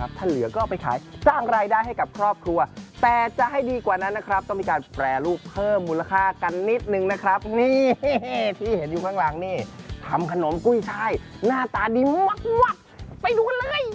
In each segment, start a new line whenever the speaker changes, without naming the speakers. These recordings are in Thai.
นะครับถ้าเหลือก็เอาไปขายสร้างรายได้ให้กับครอบครัวแต่จะให้ดีกว่านั้นนะครับต้องมีการแปรรูปเพิ่มมูลค่ากันนิดนึงนะครับนี่ที่เห็นอยู่ข้างหลังนี่ทำขนมกุ้ยช่ายหน้าตาดีมากๆไปดูกันเลย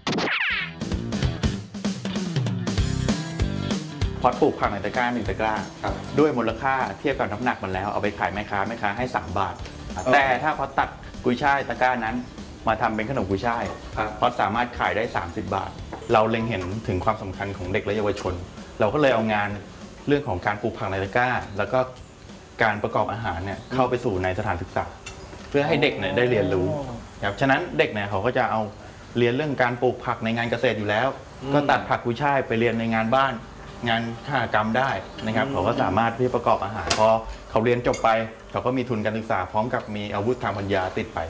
พอปลูกผักในตะกร้า1ตะกร้าด้วยมูลค่าเทียบกับน้ำหนักมันแล้วเอาไปขายแม่ค้าให้3 บาทแต่ถ้าพอตัดกุยช่ายตะกร้านั้นมาทำเป็นขนมกุยช่ายพอสามารถขายได้30 บาทเราเล็งเห็นถึงความสำคัญของเด็กและเยาวชนเราก็เลยเอางานเรื่องของการปลูกผักในตะกร้าแล้วก็การประกอบอาหารเนี่ยเข้าไปสู่ในสถานศึกษาเพื่อให้เด็กเนี่ยได้เรียนรู้ครับฉะนั้นเด็กเนี่ยเขาก็จะเอาเรียนเรื่องการปลูกผักในงานเกษตรอยู่แล้วก็ตัดผักกุยช่ายไปเรียนในงานบ้านงานข้ากรรมได้นะครับเขาก็สามารถที่ประกอบอาหารพอเขาเรียนจบไปเขาก็มีทุนการศึกษาพร้อมกับมีอาวุธทางปัญญาติดไป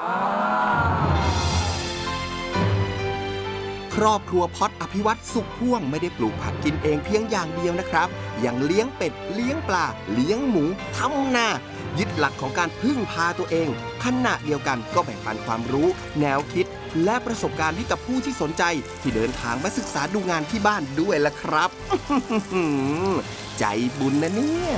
ครอบครัวพอดอภิวัตรสุขพ่วงไม่ได้ปลูกผักกินเองเพียงอย่างเดียวนะครับยังเลี้ยงเป็ดเลี้ยงปลาเลี้ยงหมูทำนายึดหลักของการพึ่งพาตัวเองขณะเดียวกันก็แบ่งปันความรู้แนวคิดและประสบการณ์ให้กับผู้ที่สนใจที่เดินทางมาศึกษาดูงานที่บ้านด้วยล่ะครับ ใจบุญนะเนี่ย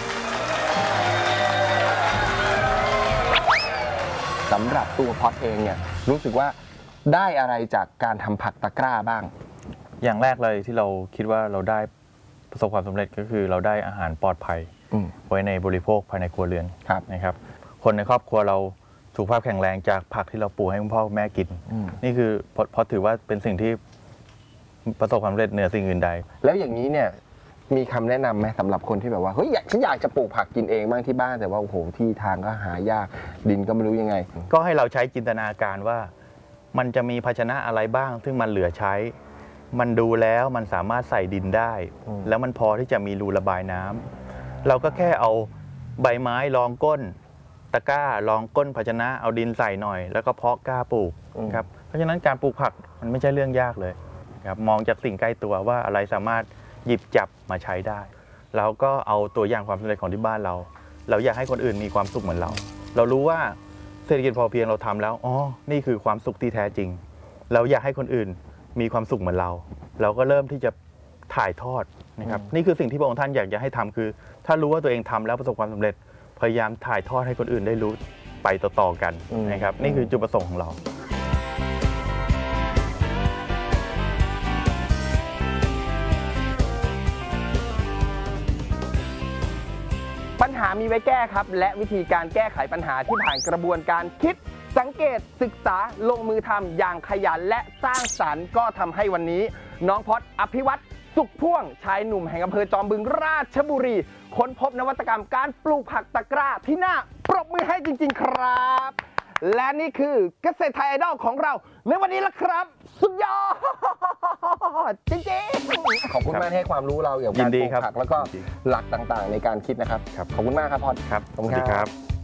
สำหรับตัวพอดเองเนี่ยรู้สึกว่าได้อะไรจากการทำผักตะกร้าบ้าง
อย่างแรกเลยที่เราคิดว่าเราได้ประสบความสำเร็จก็คือเราได้อาหารปลอดภัยไว้ในบริโภคภายในครัวเรือนนะครับคนในครอบครัวเราสุขภาพแข็งแรงจากผักที่เราปลูกให้คุณพ่อคุณแม่กินนี่คือพอถือว่าเป็นสิ่งที่ประสบความสำเร็จเหนือสิ่งอื่นใด
แล้วอย่างนี้เนี่ยมีคำแนะนำไหมสำหรับคนที่แบบว่าเฮ้ยฉันอยากจะปลูกผักกินเองบ้างที่บ้านแต่ว่าโอ้โหที่ทางก็หายากดินก็ไม่รู้ยังไง
ก็ให้เราใช้จินตนาการว่ามันจะมีภาชนะอะไรบ้างซึ่งมันเหลือใช้มันดูแล้วมันสามารถใส่ดินได้แล้วมันพอที่จะมีรูระบายน้ำเราก็แค่เอาใบไม้รองก้นตะกร้ารองก้นภาชนะเอาดินใส่หน่อยแล้วก็เพาะกล้าปลูกครับเพราะฉะนั้นการปลูกผักมันไม่ใช่เรื่องยากเลยครับมองจากสิ่งใกล้ตัวว่าอะไรสามารถหยิบจับมาใช้ได้เราก็เอาตัวอย่างความสำเร็จของที่บ้านเราอยากให้คนอื่นมีความสุขเหมือนเรารู้ว่าเศรษฐกิจพอเพียงเราทำแล้วอ๋อนี่คือความสุขที่แท้จริงเราอยากให้คนอื่นมีความสุขเหมือนเราก็เริ่มที่จะถ่ายทอดนะครับนี่คือสิ่งที่พระองค์ท่านอยากจะให้ทำคือถ้ารู้ว่าตัวเองทำแล้วประสบความสำเร็จพยายามถ่ายทอดให้คนอื่นได้รู้ไปต่อๆกันนะครับนี่คือจุดประสงค์ของเรา
ปัญหามีไว้แก้ครับและวิธีการแก้ไขปัญหาที่ผ่านกระบวนการคิดสังเกตศึกษาลงมือทำอย่างขยันและสร้างสรรค์ก็ทำให้วันนี้น้องพอดอภิวัตรสุขพ่วงชายหนุ่มแห่งอำเภอจอมบึงราชบุรีค้นพบนวัตกรรมการปลูกผักตะกร้าที่น่าปรบมือให้จริงๆครับและนี่คือเกษตรไทยไอดอลของเราในวันนี้ละครับสุดยอดจริงๆขอบคุณมากให้ความรู้เราเกี่ยวกับการปลูกผักแล้วก็หลักต่างๆในการคิดนะครับขอบคุณมากครับพอด
ครับขอบคุณครับ